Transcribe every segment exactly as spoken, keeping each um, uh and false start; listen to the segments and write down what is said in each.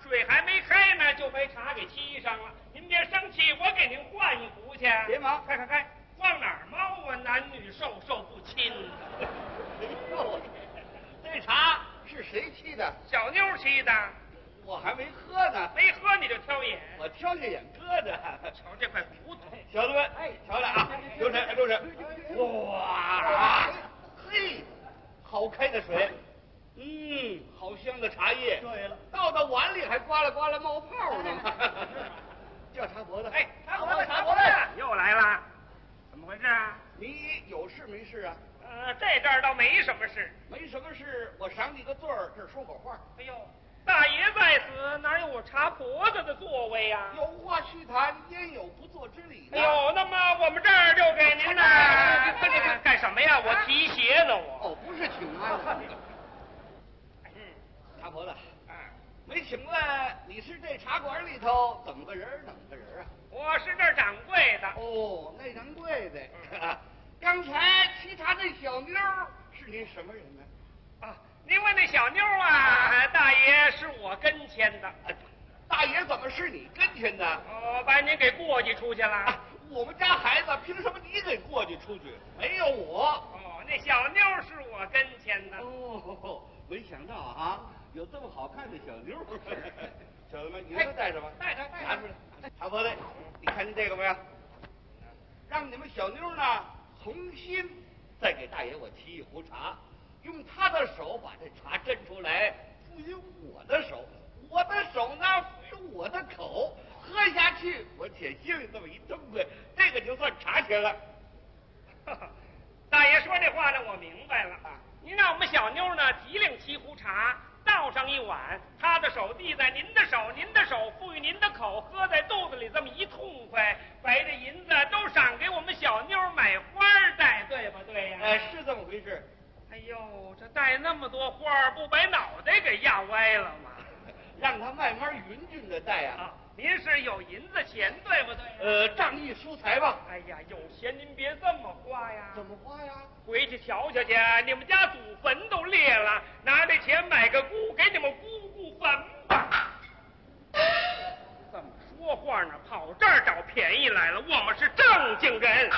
水还没开呢，就被茶给沏上了。您别生气，我给您换一壶去。 别忙， 开开开，往哪儿猫啊？男女授受不亲。 哎呦，这茶是谁沏的？ 小妞沏的。 我还没喝呢。 没喝你就挑眼？ 我挑下眼疙瘩。 瞧这块骨头， 小子们，哎，瞧来啊，留神，留神。哇，嘿，好开的水。嗯，好香的茶叶。对了，倒到碗里还呱啦呱啦冒泡呢。叫茶婆子。 哎， 茶婆子，茶婆子， 又来了，怎么回事啊？ 你有事没事啊？ 呃，这阵儿倒没什么事。 没什么事，我赏你个罪儿，这儿说口话。 哎呦，大爷在此，哪有我茶婆子的座位呀？ 有话须谈，焉有不做之理呢？ 哎呦，那么我们这儿就给您呢。快点干什么呀？我提鞋呢，我。 哦，不是请安。嗯，茶婆子， 啊， 没请问你是这茶馆里头怎么个人怎么个人啊？ 我是这儿掌柜的。 哦，那掌柜的。刚才沏茶那小妞是您什么人呢？ 啊，您问那小妞啊，大爷是我跟前的。 大爷怎么是你跟前的？ 哦，把您给过继出去了。 啊，我们家孩子凭什么你给过继出去？没有我。 哦，那小妞是我跟前的。 哦，没想到啊，有这么好看的小妞。小子们，你们都带着吧， 带着，带着。 拿出来。茶婆子，你看见这个没有？让你们小妞呢重新再给大爷我沏一壶茶，用他的手把这茶斟出来，赋予我的手，我的手呢赋予我的口，喝下去我且心里这么一痛快，这个就算茶钱了。 大爷说这话呢，我明白了。您让我们小妞呢提领沏壶茶，倒上一碗，他的手递在您的手，您的手赋予您的口，喝在肚子里这么一痛快，把这银子都赏给我们小妞买花戴，对不对呀？ 哎，是这么回事。 哎呦，这戴那么多花，不把脑袋给压歪了吗？ 让他慢慢匀匀的戴啊。 啊，您是有银子钱，对不对？ 呃，仗义疏财吧。 哎呀，有钱您别这么花呀。 怎么花呀？ 回去瞧瞧去，你们家祖坟都裂了，拿这钱买个姑，给你们姑姑坟吧。怎么说话呢？跑这儿找便宜来了，我们是正经人。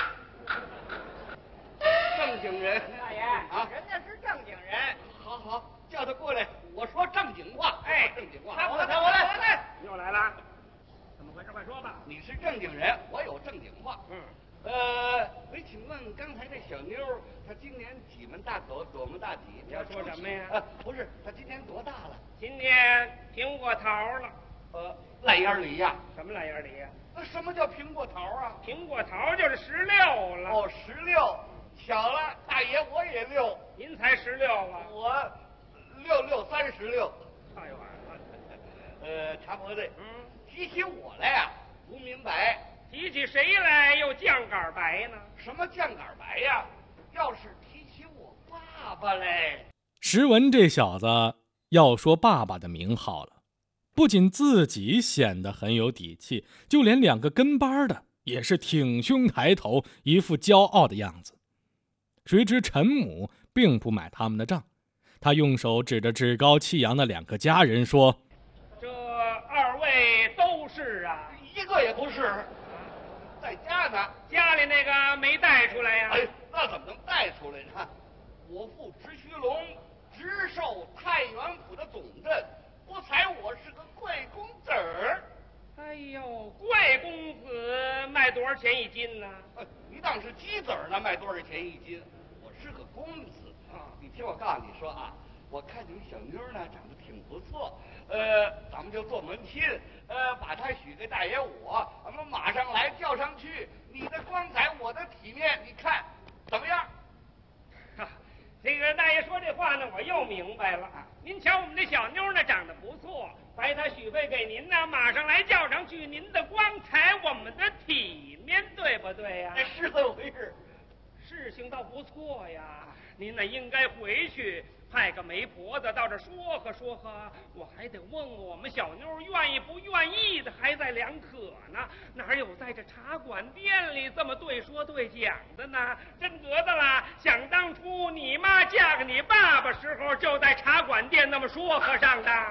正经人。 大爷啊， 人家是正经人。 好好，叫他过来，我说正经话。 哎， 正经话。 来，我来， 我来，我来。 又来了，怎么回事？快说吧。 你是正经人，我有正经话。 嗯。 呃，没请问刚才这小妞，她今年几门大口，多门大体？ 你要说什么呀？ 呃，不是，她今年多大了？ 今年苹果桃了。 呃，烂眼梨呀？ 什么烂眼梨呀？ 那什么叫苹果桃啊？ 苹果桃就是十六了。 哦，十六。巧了，大爷我也六。 您才十六啊？ 我六六三十六。 差一会儿。 呃，茶婆子， 嗯， 提起我来呀，不明白。 提起谁来又酱杆白呢？ 什么酱杆白呀？要是提起我爸爸嘞。 石文这小子要说爸爸的名号了，不仅自己显得很有底气，就连两个跟班的也是挺胸抬头，一副骄傲的样子。谁知陈母并不买他们的账，他用手指着趾高气扬的两个家人说： 这二位都是啊？ 一个也不是，在家呢。 家里那个没带出来呀？ 哎，那怎么能带出来呢？我父直须龙，直授太原府的总镇，不才我是个贵公子儿。 哎呦，贵公子卖多少钱一斤呢？ 你当是鸡子儿呢，卖多少钱一斤？我是个公子啊！你听我告诉你说啊，我看你们小妞呢长得挺不错，呃，咱们就做门亲，呃，把她许给大爷我，咱们马上来叫上去。你的光彩，我的体面，你看怎么样？ 啊，这个大爷说这话呢，我又明白了。您瞧我们这小妞呢，长得不错，白她许配给您呢，马上来叫上去。您的光彩，我们的体面，对不对呀？ 是这么回事。 事情倒不错呀，您呢应该回去派个媒婆子到这说和说和，我还得问问我们小妞愿意不愿意的，还在两可呢。哪有在这茶馆店里这么对说对讲的呢？真格的啦！想当初你妈嫁给你爸爸时候，就在茶馆店那么说和上的。